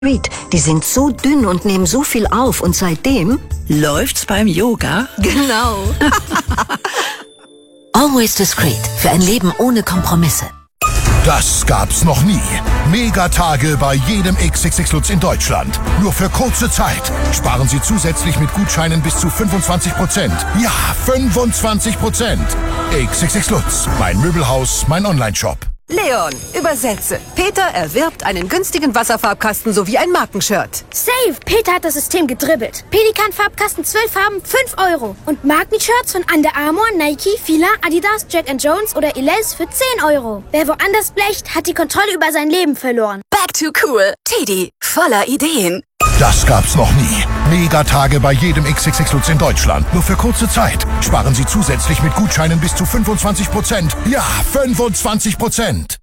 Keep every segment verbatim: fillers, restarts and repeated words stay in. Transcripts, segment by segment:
Die sind so dünn und nehmen so viel auf und seitdem läuft's beim Yoga. Genau. Always Discreet. Für ein Leben ohne Kompromisse. Das gab's noch nie. Megatage bei jedem X X X Lutz in Deutschland. Nur für kurze Zeit. Sparen Sie zusätzlich mit Gutscheinen bis zu fünfundzwanzig Prozent. Ja, fünfundzwanzig Prozent. X X X Lutz. Mein Möbelhaus, mein Onlineshop. Leon, übersetze. Peter erwirbt einen günstigen Wasserfarbkasten sowie ein Markenshirt. Safe! Peter hat das System gedribbelt. Pelikan-Farbkasten, zwölf Farben, fünf Euro. Und Markenshirts von Under Armour, Nike, Fila, Adidas, Jack and Jones oder Elize für zehn Euro. Wer woanders blecht, hat die Kontrolle über sein Leben verloren. Back to cool. Teddy, voller Ideen. Das gab's noch nie. Megatage bei jedem X X X Lutz in Deutschland. Nur für kurze Zeit. Sparen Sie zusätzlich mit Gutscheinen bis zu fünfundzwanzig Prozent. Ja, fünfundzwanzig Prozent.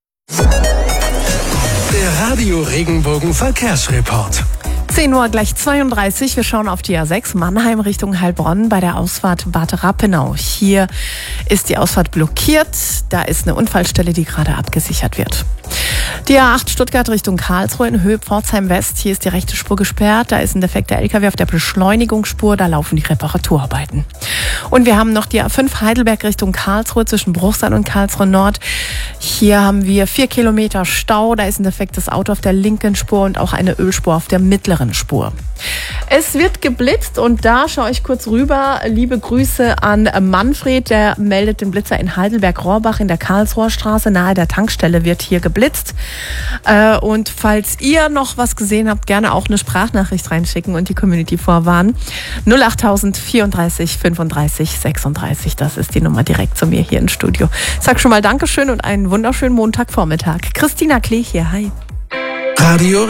Der Radio Regenbogen Verkehrsreport. zehn Uhr gleich zweiunddreißig. Wir schauen auf die A sechs Mannheim Richtung Heilbronn bei der Ausfahrt Bad Rappenau. Hier ist die Ausfahrt blockiert. Da ist eine Unfallstelle, die gerade abgesichert wird. Die A acht Stuttgart Richtung Karlsruhe in Höhe Pforzheim West. Hier ist die rechte Spur gesperrt. Da ist ein defekter L K W auf der Beschleunigungsspur. Da laufen die Reparaturarbeiten. Und wir haben noch die A fünf Heidelberg Richtung Karlsruhe zwischen Bruchsal und Karlsruhe Nord. Hier haben wir vier Kilometer Stau. Da ist ein defektes Auto auf der linken Spur und auch eine Ölspur auf der mittleren Spur. Es wird geblitzt und da schaue ich kurz rüber. Liebe Grüße an Manfred, der meldet den Blitzer in Heidelberg-Rohrbach in der Karlsruher Straße. Nahe der Tankstelle wird hier geblitzt. Und falls ihr noch was gesehen habt, gerne auch eine Sprachnachricht reinschicken und die Community vorwarnen. null acht tausend vierunddreißig fünfunddreißig sechsunddreißig, das ist die Nummer direkt zu mir hier im Studio. Ich sag schon mal Dankeschön und einen wunderschönen Montagvormittag. Christina Klee hier, hi. Radio